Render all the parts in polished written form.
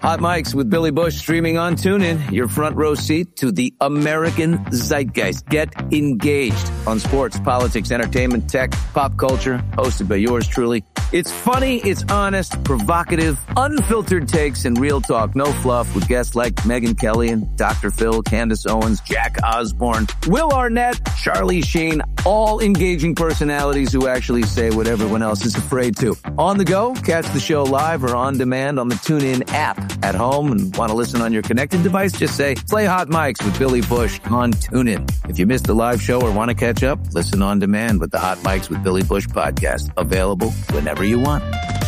Hot Mics with Billy Bush streaming on TuneIn. Your front row seat to the American zeitgeist. Get engaged on sports, politics, entertainment, tech, pop culture. Hosted by yours truly. It's funny, it's honest, provocative, unfiltered takes, and real talk. No fluff with guests like Megyn Kelly and Dr. Phil, Candace Owens, Jack Osborne, Will Arnett, Charlie Sheen. All engaging personalities who actually say what everyone else is afraid to. On the go, catch the show live or on demand on the TuneIn app. At home and want to listen on your connected device, just say, play Hot Mics with Billy Bush on TuneIn. If you missed the live show or want to catch up, listen on demand with the Hot Mics with Billy Bush podcast. Available whenever you want.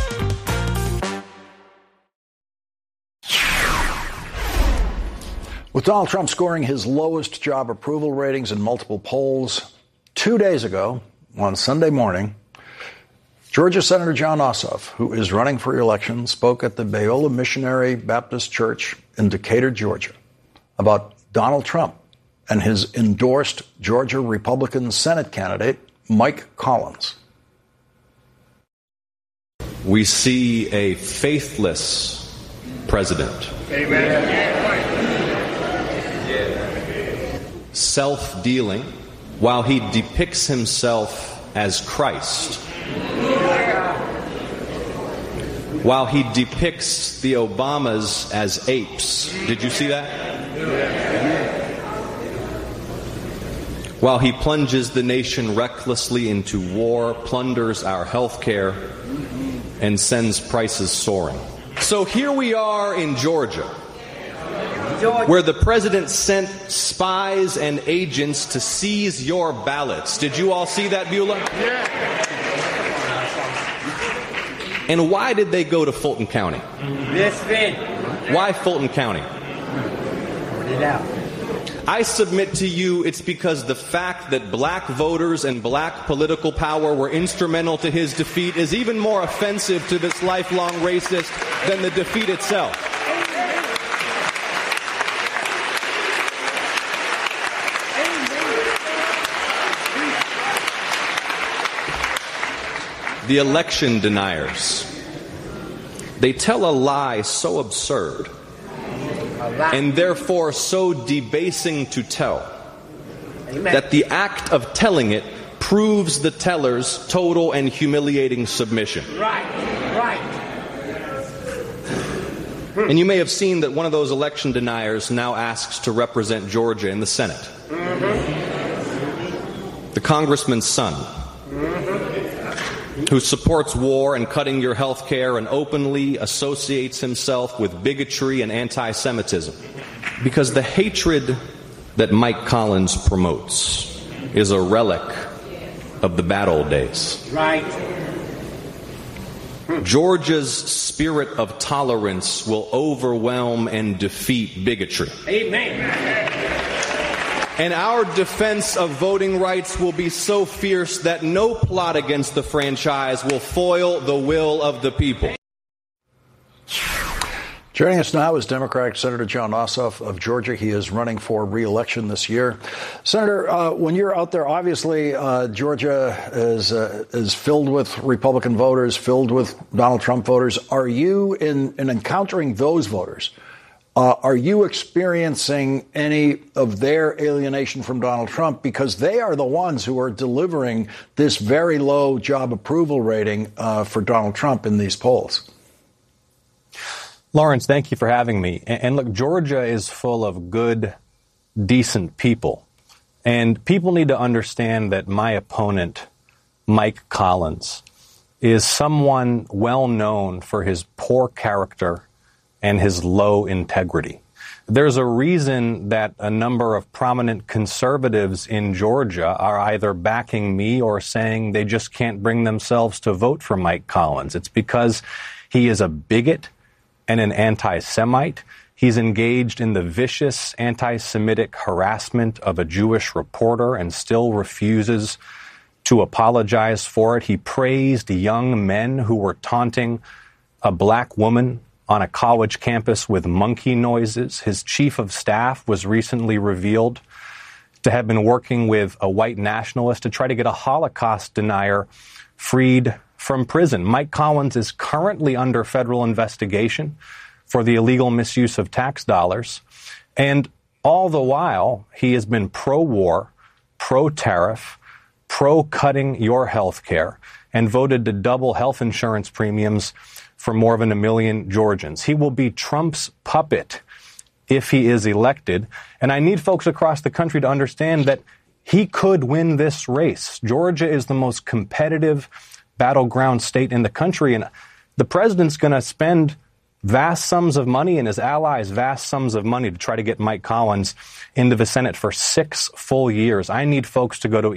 With Donald Trump scoring his lowest job approval ratings in multiple polls 2 days ago, on Sunday morning, Georgia Senator Jon Ossoff, who is running for re-election, spoke at the Beulah Missionary Baptist Church in Decatur, Georgia, about Donald Trump and his endorsed Georgia Republican Senate candidate, Mike Collins. We see a faithless president. Amen. Self-dealing while he depicts himself as Christ. While he depicts the Obamas as apes. Did you see that? While he plunges the nation recklessly into war, plunders our health care, and sends prices soaring. So here we are in Georgia, where the president sent spies and agents to seize your ballots. Did you all see that, Beulah? Yeah. And why did they go to Fulton County? Why Fulton County? I submit to you it's because the fact that black voters and black political power were instrumental to his defeat is even more offensive to this lifelong racist than the defeat itself. The election deniers. They tell a lie so absurd and therefore so debasing to tell that the act of telling it proves the teller's total and humiliating submission. Right. And you may have seen that one of those election deniers now asks to represent Georgia in the Senate. The congressman's son. Who supports war and cutting your health care and openly associates himself with bigotry and anti-Semitism. Because the hatred that Mike Collins promotes is a relic of the bad old days. Right. Georgia's spirit of tolerance will overwhelm and defeat bigotry. Amen. And our defense of voting rights will be so fierce that no plot against the franchise will foil the will of the people. Joining us now is Democratic Senator Jon Ossoff of Georgia. He is running for re-election this year. Senator, when you're out there, obviously Georgia is filled with Republican voters, filled with Donald Trump voters. Are you, in encountering those voters, are you experiencing any of their alienation from Donald Trump? Because they are the ones who are delivering this very low job approval rating for Donald Trump in these polls. Lawrence, thank you for having me. And look, Georgia is full of good, decent people. And people need to understand that my opponent, Mike Collins, is someone well known for his poor character and his low integrity. There's a reason that a number of prominent conservatives in Georgia are either backing me or saying they just can't bring themselves to vote for Mike Collins. It's because he is a bigot and an anti-Semite. He's engaged in the vicious anti-Semitic harassment of a Jewish reporter and still refuses to apologize for it. He praised young men who were taunting a black woman on a college campus with monkey noises. His chief of staff was recently revealed to have been working with a white nationalist to try to get a Holocaust denier freed from prison. Mike Collins is currently under federal investigation for the illegal misuse of tax dollars. And all the while, he has been pro-war, pro-tariff, pro-cutting your health care, and voted to double health insurance premiums for more than 1 million Georgians. He will be Trump's puppet if he is elected. And I need folks across the country to understand that he could win this race. Georgia is the most competitive battleground state in the country, and the president's going to spend vast sums of money and his allies vast sums of money to try to get Mike Collins into the Senate for 6 full years. I need folks to go to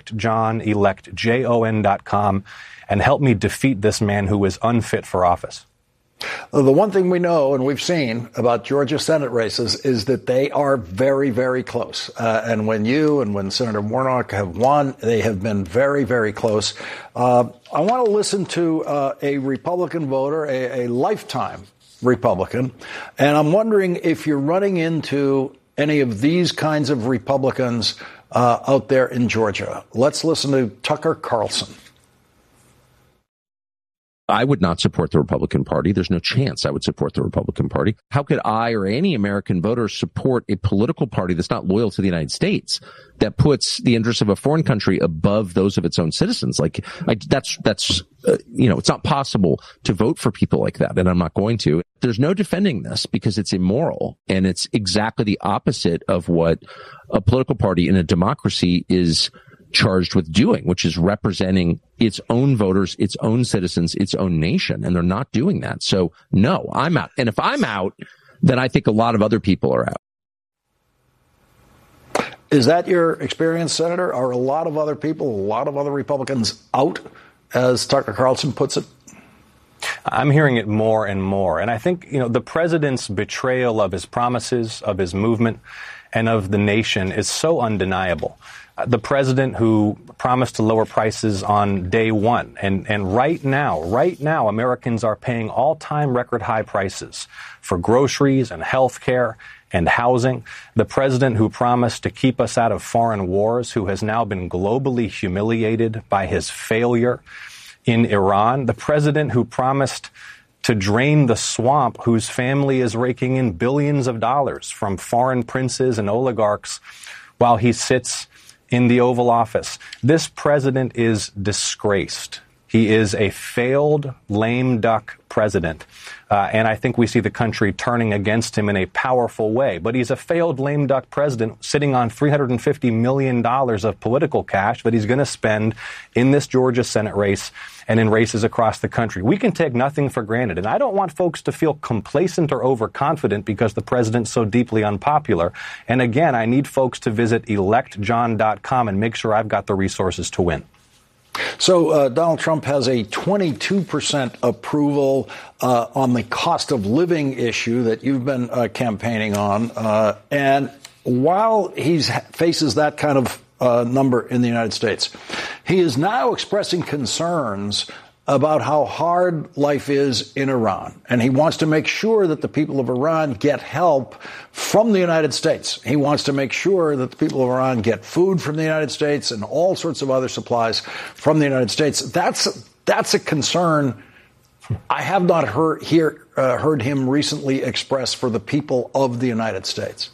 electjon.com and help me defeat this man who is unfit for office. The one thing we know and we've seen about Georgia Senate races is that they are very, very close. And when you and when Senator Warnock have won, they have been very, very close. I want to listen to a Republican voter, a lifetime Republican, and I'm wondering if you're running into any of these kinds of Republicans out there in Georgia. Let's listen to Tucker Carlson. I would not support the Republican Party. There's no chance I would support the Republican Party. How could I or any American voter support a political party that's not loyal to the United States, that puts the interests of a foreign country above those of its own citizens? It's not possible to vote for people like that, and I'm not going to. There's no defending this because it's immoral, and it's exactly the opposite of what a political party in a democracy is charged with doing, which is representing its own voters, its own citizens, its own nation. And they're not doing that. So no, I'm out. And if I'm out, then I think a lot of other people are out. Is that your experience, Senator? Are a lot of other people, a lot of other Republicans out, as Tucker Carlson puts it? I'm hearing it more and more. And I think, the president's betrayal of his promises, of his movement, and of the nation is so undeniable. The president who promised to lower prices on day one. And right now, Americans are paying all-time record high prices for groceries and health care and housing. The president who promised to keep us out of foreign wars, who has now been globally humiliated by his failure in Iran. The president who promised to drain the swamp, whose family is raking in billions of dollars from foreign princes and oligarchs while he sits in the Oval Office. This president is disgraced. He is a failed lame duck president. And I think we see the country turning against him in a powerful way. But he's a failed lame duck president sitting on $350 million of political cash that he's going to spend in this Georgia Senate race and in races across the country. We can take nothing for granted. And I don't want folks to feel complacent or overconfident because the president's so deeply unpopular. And again, I need folks to visit electjon.com and make sure I've got the resources to win. So Donald Trump has a 22% approval on the cost of living issue that you've been campaigning on. And while he faces that kind of number in the United States, he is now expressing concerns about how hard life is in Iran. And he wants to make sure that the people of Iran get help from the United States. He wants to make sure that the people of Iran get food from the United States and all sorts of other supplies from the United States. That's a concern I have not heard him recently express for the people of the United States.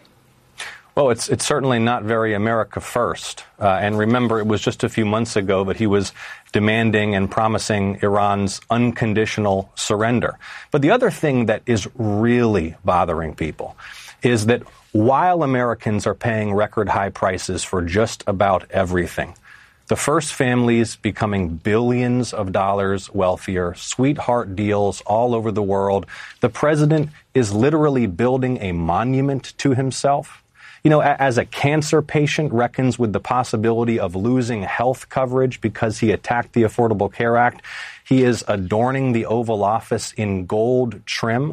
Well, it's certainly not very America first. And remember, it was just a few months ago that he was demanding and promising Iran's unconditional surrender. But the other thing that is really bothering people is that while Americans are paying record high prices for just about everything, the first families becoming billions of dollars wealthier, sweetheart deals all over the world, the president is literally building a monument to himself. As a cancer patient reckons with the possibility of losing health coverage because he attacked the Affordable Care Act, he is adorning the Oval Office in gold trim.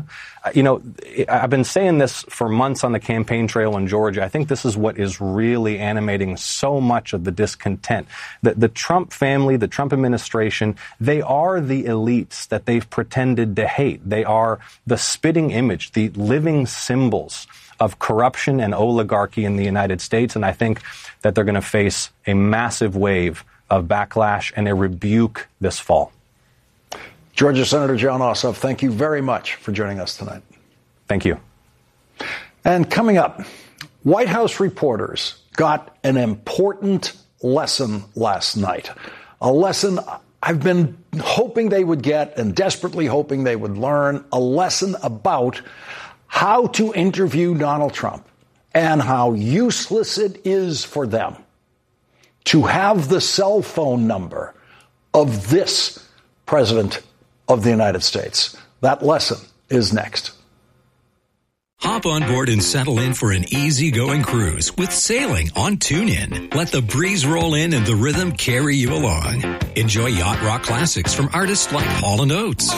I've been saying this for months on the campaign trail in Georgia. I think this is what is really animating so much of the discontent. The Trump family, the Trump administration, they are the elites that they've pretended to hate. They are the spitting image, the living symbols of corruption and oligarchy in the United States. And I think that they're going to face a massive wave of backlash and a rebuke this fall. Georgia Senator Jon Ossoff, thank you very much for joining us tonight. Thank you. And coming up, White House reporters got an important lesson last night, a lesson I've been hoping they would get and desperately hoping they would learn, a lesson about how to interview Donald Trump and how useless it is for them to have the cell phone number of this president of the United States. That lesson is next. Hop on board and settle in for an easy-going cruise with sailing on TuneIn. Let the breeze roll in and the rhythm carry you along. Enjoy yacht rock classics from artists like Hall & Oates,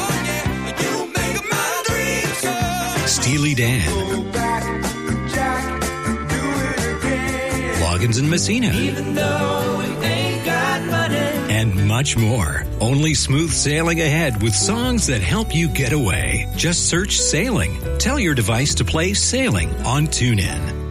Steely Dan, Loggins and Messina, and much more. Only smooth sailing ahead with songs that help you get away. Just search Sailing. Tell your device to play Sailing on TuneIn.